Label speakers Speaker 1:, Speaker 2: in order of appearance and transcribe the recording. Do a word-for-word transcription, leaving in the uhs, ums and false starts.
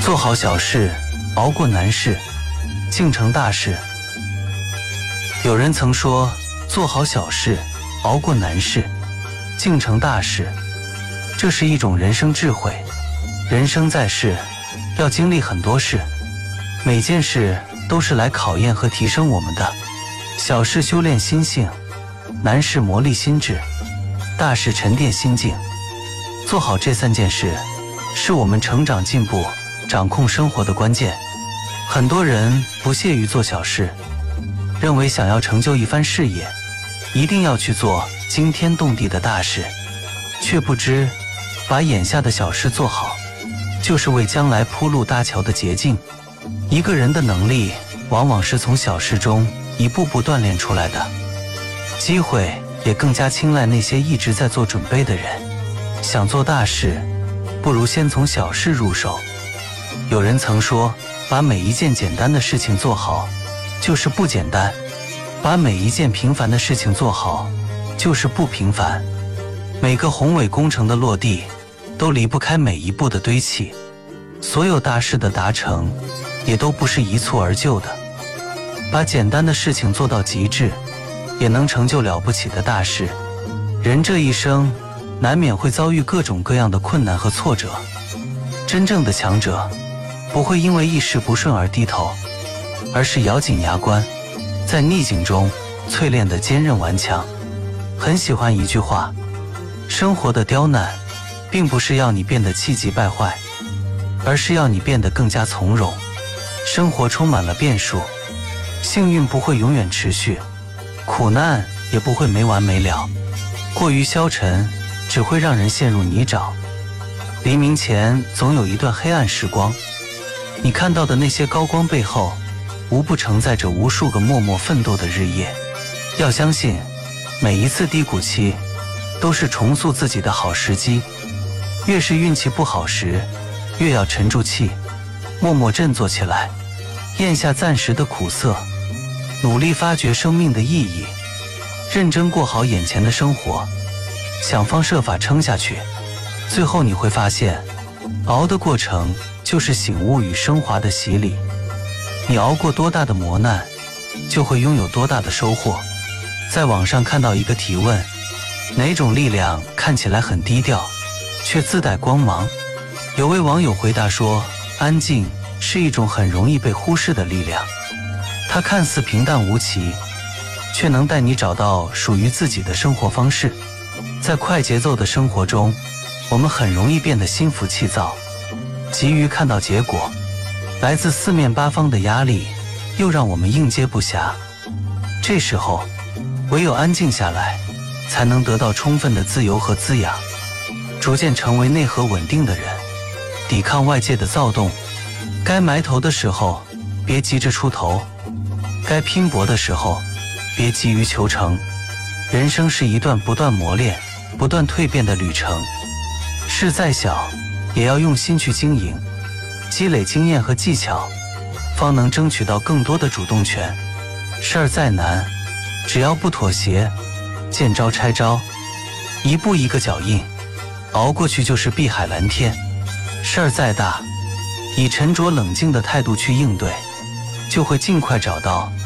Speaker 1: 做好小事，熬过难事，竟成大事。有人曾说，做好小事，熬过难事，竟成大事。这是一种人生智慧。人生在世，要经历很多事，每件事都是来考验和提升我们的。小事修炼心性，难事磨砺心智，大事沉淀心境。做好这三件事，是我们成长进步、掌控生活的关键。很多人不屑于做小事，认为想要成就一番事业，一定要去做惊天动地的大事，却不知把眼下的小事做好，就是为将来铺路搭桥的捷径。一个人的能力，往往是从小事中一步步锻炼出来的。机会也更加青睐那些一直在做准备的人。想做大事，不如先从小事入手。有人曾说，把每一件简单的事情做好，就是不简单；把每一件平凡的事情做好，就是不平凡。每个宏伟工程的落地，都离不开每一步的堆砌。所有大事的达成，也都不是一蹴而就的。把简单的事情做到极致，也能成就了不起的大事。人这一生，难免会遭遇各种各样的困难和挫折。真正的强者，不会因为一时不顺而低头，而是咬紧牙关，在逆境中淬炼的坚韧顽强。很喜欢一句话，生活的刁难，并不是要你变得气急败坏，而是要你变得更加从容。生活充满了变数，幸运不会永远持续，苦难也不会没完没了。过于消沉，只会让人陷入泥沼。黎明前总有一段黑暗时光，你看到的那些高光背后，无不承载着无数个默默奋斗的日夜。要相信，每一次低谷期，都是重塑自己的好时机。越是运气不好时，越要沉住气，默默振作起来，咽下暂时的苦涩，努力发掘生命的意义，认真过好眼前的生活，想方设法撑下去。最后你会发现，熬的过程就是醒悟与升华的洗礼。你熬过多大的磨难，就会拥有多大的收获。在网上看到一个提问，哪种力量看起来很低调，却自带光芒？有位网友回答说，安静是一种很容易被忽视的力量。它看似平淡无奇，却能带你找到属于自己的生活方式。在快节奏的生活中，我们很容易变得心浮气躁，急于看到结果。来自四面八方的压力又让我们应接不暇。这时候，唯有安静下来，才能得到充分的自由和滋养，逐渐成为内核稳定的人，抵抗外界的躁动。该埋头的时候，别急着出头；该拼搏的时候，别急于求成。人生是一段不断磨练、不断蜕变的旅程。事再小，也要用心去经营，积累经验和技巧，方能争取到更多的主动权。事儿再难，只要不妥协，见招拆招，一步一个脚印，熬过去就是碧海蓝天。事儿再大，以沉着冷静的态度去应对，就会尽快找到